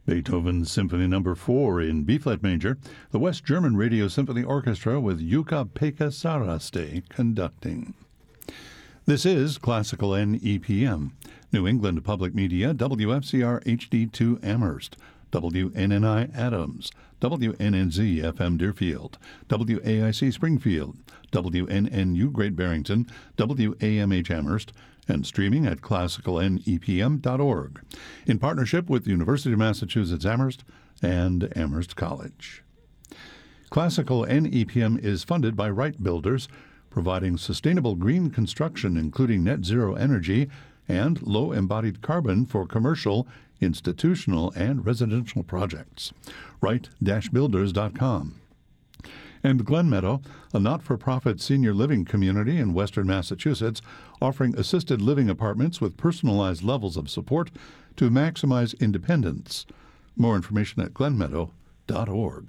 Beethoven's Symphony No. 4 in B-flat major, the West German Radio Symphony Orchestra with Jukka-Pekka Saraste conducting. This is Classical NEPM, New England Public Media, WFCR HD2 Amherst, WNNI Adams, WNNZ FM Deerfield, WAIC Springfield, WNNU Great Barrington, WAMH Amherst, and streaming at classicalnepm.org, in partnership with the University of Massachusetts Amherst and Amherst College. Classical NEPM is funded by Wright Builders, providing sustainable green construction including net zero energy and low embodied carbon for commercial, institutional, and residential projects. Wright-builders.com. And Glen Meadow, a not-for-profit senior living community in western Massachusetts, offering assisted living apartments with personalized levels of support to maximize independence. More information at glenmeadow.org.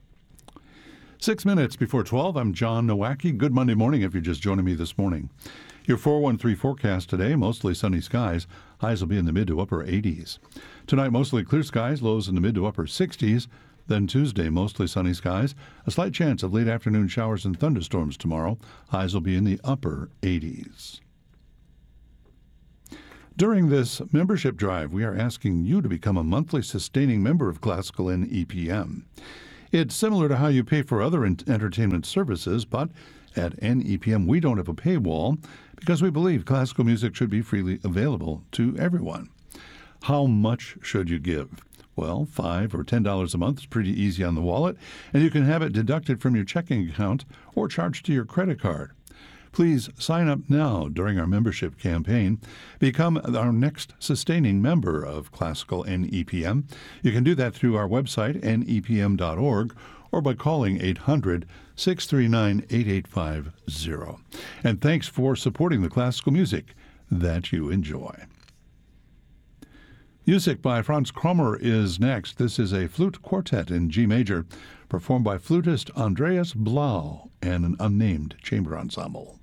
6 minutes before 12, I'm John Nowacki. Good Monday morning if you're just joining me this morning. Your 413 forecast today, mostly sunny skies. Highs will be in the mid to upper 80s. Tonight, mostly clear skies, lows in the mid to upper 60s. Then Tuesday, mostly sunny skies. A slight chance of late afternoon showers and thunderstorms tomorrow. Highs will be in the upper 80s. During this membership drive, we are asking you to become a monthly sustaining member of Classical NEPM. It's similar to how you pay for other entertainment services, but at NEPM we don't have a paywall because we believe classical music should be freely available to everyone. How much should you give? Well, $5 or $10 a month is pretty easy on the wallet, and you can have it deducted from your checking account or charged to your credit card. Please sign up now during our membership campaign. Become our next sustaining member of Classical NEPM. You can do that through our website, nepm.org, or by calling 800-639-8850. And thanks for supporting the classical music that you enjoy. Music by Franz Krommer is next. This is a flute quartet in G major, performed by flutist Andreas Blau and an unnamed chamber ensemble.